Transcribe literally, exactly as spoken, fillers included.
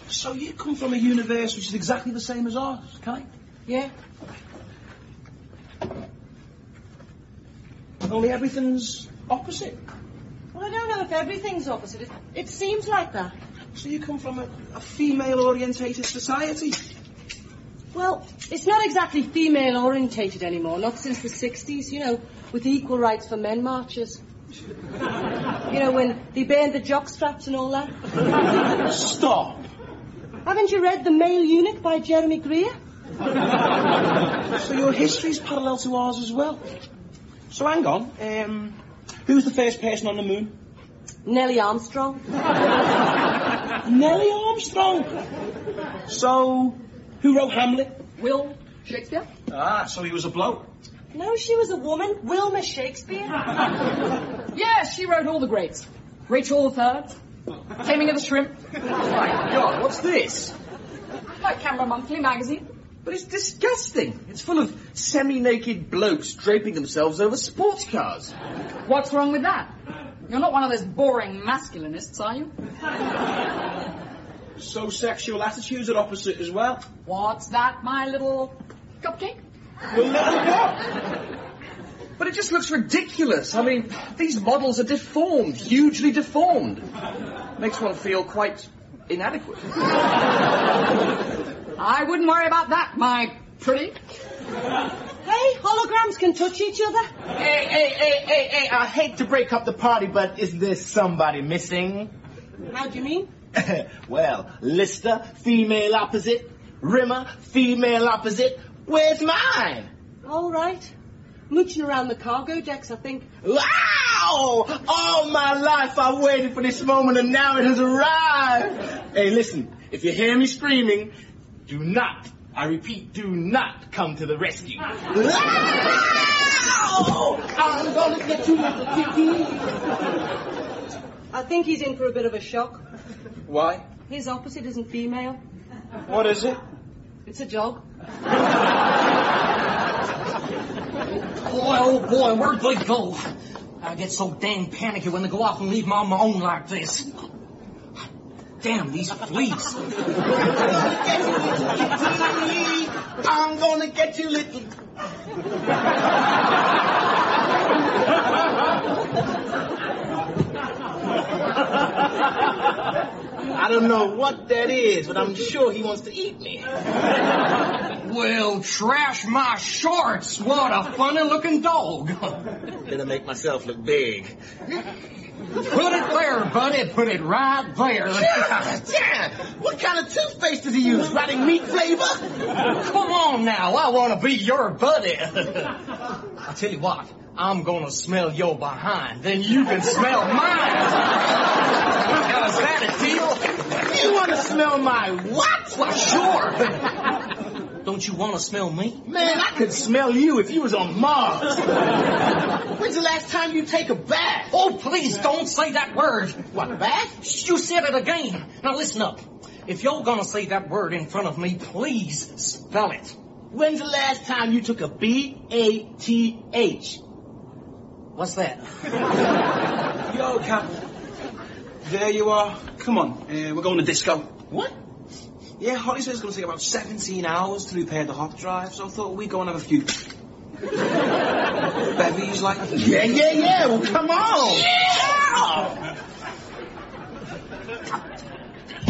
So you come from a universe which is exactly the same as ours, okay? Yeah. Only everything's opposite. Well, I don't know if everything's opposite. It, it seems like that. So you come from a, a female-orientated society? Well, it's not exactly female-orientated anymore, not since the sixties, you know, with the equal rights for men marches. You know, when they banned the jock straps and all that. Stop. Haven't you read The Male Eunuch by Jeremy Greer? So your history's parallel to ours as well. So hang on, um, who's the first person on the moon? Nellie Armstrong. Nellie Armstrong? So, who wrote Hamlet? Will Shakespeare? Ah, so he was a bloke. No, she was a woman. Wilma Shakespeare. Yes, she wrote all the greats. Rachel the Third, Taming of the Shrimp. My God, what's this? My Camera Monthly magazine. But it's disgusting. It's full of semi-naked blokes draping themselves over sports cars. What's wrong with that? You're not one of those boring masculinists, are you? So sexual attitudes are opposite as well. What's that, my little cupcake? Well, let it But it just looks ridiculous. I mean, these models are deformed, hugely deformed. Makes one feel quite inadequate. I wouldn't worry about that, my pretty. Hey, holograms can touch each other. Hey, hey, hey, hey, hey, I hate to break up the party, but is there somebody missing? How do you mean? Well, Lister, female opposite. Rimmer, female opposite. Where's mine? All right. Mooching around the cargo decks, I think. Wow! All my life I waited for this moment and now it has arrived. Hey, listen, if you hear me screaming, do not, I repeat, do not come to the rescue. Wow! I'm gonna get you, little kitty. I think he's in for a bit of a shock. Why? His opposite isn't female. What is it? It's a dog. Boy, oh boy, where'd they go? I get so dang panicky when they go off and leave me on my own like this. Damn, these fleas. I'm gonna get you, little... I don't know what that is, but I'm sure he wants to eat me. Well, trash my shorts. What a funny-looking dog. Gonna make myself look big. Put it there, buddy. Put it right there. Yeah, yeah. What kind of toothpaste does he use? Rotting meat flavor? Come on now. I want to be your buddy. I tell you what. I'm going to smell your behind. Then you can smell mine. Now, is that a deal? You want to smell my what? Well, sure. Don't you want to smell me? Man, I could smell you if you was on Mars. When's the last time you take a bath? Oh, please don't say that word. What, bath? You said it again. Now, listen up. If you're going to say that word in front of me, please spell it. When's the last time you took a B A T H? What's that? Yo, Cap. There you are. Come on, uh, we're going to disco. What? Yeah, Holly says it's going to take about seventeen hours to repair the hot drive, so I thought we'd go and have a few bevies like... Yeah, yeah, yeah, well, come on! Yeah!